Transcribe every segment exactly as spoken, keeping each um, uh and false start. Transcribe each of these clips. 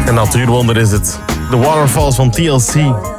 Een natuurwonder is het. The Waterfalls van T L C.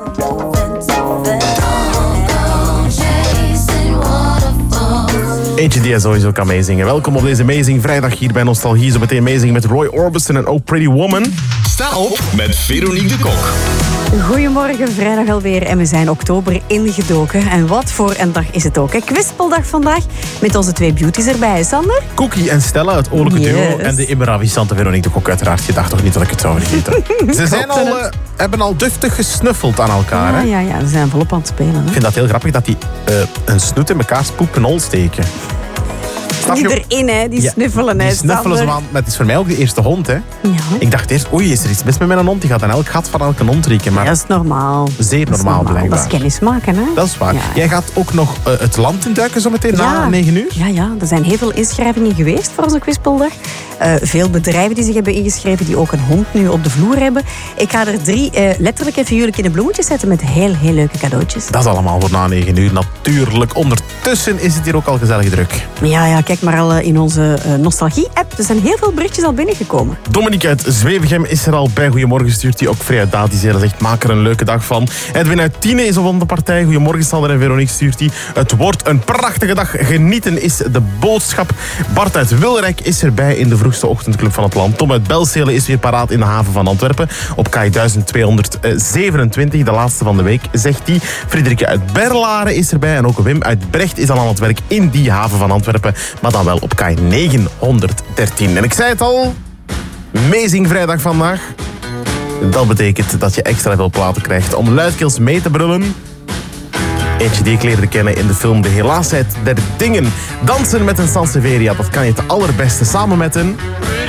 Eentje die hij sowieso kan meezingen. Welkom op deze Amazing Vrijdag hier bij Nostalgie. Zo meteen Amazing met Roy Orbison en Oh Pretty Woman. Sta op met Veronique de Kok. Goedemorgen, vrijdag alweer en we zijn oktober ingedoken. En wat voor een dag is het ook, hè? Kwispeldag vandaag met onze twee beauties erbij, Sander. Cookie en Stella, het oorlijke duo. Yes. En de immer ravissante Veronique de Kok uiteraard. Je dacht toch niet dat ik het zou vergeten? Ze zijn al, uh, hebben al duftig gesnuffeld aan elkaar. Ja, hè? ja, ja, ze zijn volop aan het spelen. Hè? Ik vind dat heel grappig dat die uh, een snoet in mekaars poepknol steken. Snap Die je? erin, hè? Die Ja, snuffelen, hè, Die snuffelen Sander. zo aan. Maar het is voor mij ook de eerste hond, hè. Ja. Ik dacht eerst, oei, is er iets mis met mijn hond? Die gaat aan elk gat van elke hond rieken. Maar Ja, dat is normaal. zeer Dat is normaal, blijkbaar. Dat is kennis maken, hè? Dat is waar. Ja. Jij gaat ook nog uh, het land induiken zo meteen Ja. na negen uur? Ja, ja, er zijn heel veel inschrijvingen geweest voor onze Kwispeldag. Uh, veel bedrijven die zich hebben ingeschreven, die ook een hond nu op de vloer hebben. Ik ga er drie uh, letterlijk en figuurlijk in de bloemetjes zetten met heel, heel leuke cadeautjes. Dat is allemaal voor na negen uur. Natuurlijk. Ondertussen is het hier ook al gezellig druk. Ja, ja, kijk maar al uh, in onze uh, Nostalgie-app. Er zijn heel veel berichtjes al binnengekomen. Dominique uit Zwevegem is er al bij. Goedemorgen, stuurt hij ook vrij uit Dati. Hij zegt, maak er een leuke dag van. Edwin uit Tiene is al van de partij. Goedemorgen, Sander en Veronique, stuurt hij. Het wordt een prachtige dag. Genieten is de boodschap. Bart uit Wilrijk is erbij in de vroegste ochtendclub van het land. Tom uit Belzele is weer paraat in de haven van Antwerpen. Op K duizend tweehonderdzevenentwintig, de laatste van de week, zegt hij. Frederike uit Berlaren is erbij. En ook Wim uit Brecht is al aan het werk in die haven van Antwerpen. Maar dan wel op K negenhonderddertien. En ik zei het al, Amazing Vrijdag vandaag. Dat betekent dat je extra veel platen krijgt om luidkeels mee te brullen. Eentje die ik leerde kennen in de film De Helaasheid der Dingen. Dansen met een Sanseveria, dat kan je het allerbeste samen met een...